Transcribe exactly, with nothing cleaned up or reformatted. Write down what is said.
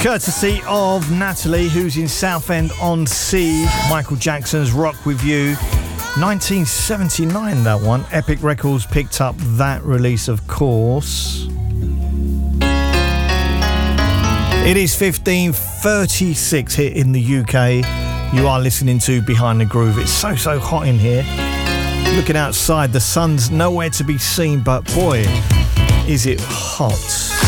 Courtesy of Natalie, who's in Southend-on-Sea. Michael Jackson's Rock With You. nineteen seventy-nine, that one. Epic Records picked up that release, of course. It is fifteen thirty-six here in the U K. You are listening to Behind the Groove. It's so, so hot in here. Looking outside, the sun's nowhere to be seen, but boy, is it hot.